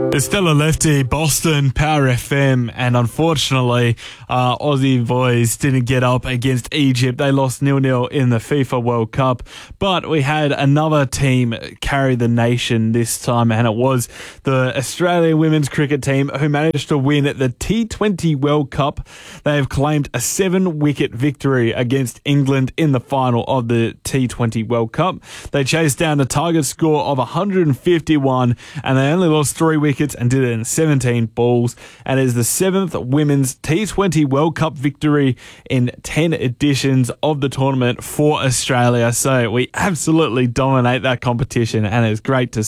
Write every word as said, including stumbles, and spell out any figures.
It's still a lefty, Boston, Power F M, and unfortunately, uh, Aussie boys didn't get up against Egypt. They lost nil nil in the FIFA World Cup, but we had another team carry the nation this time, and it was the Australian women's cricket team who managed to win the T twenty World Cup. They have claimed a seven-wicket victory against England in the final of the T twenty World Cup. They chased down a target score of one hundred fifty-one, and they only lost three wickets and did it in seventeen balls, and it is the seventh women's T twenty World Cup victory in ten editions of the tournament for Australia. So we absolutely dominate that competition, and it's great to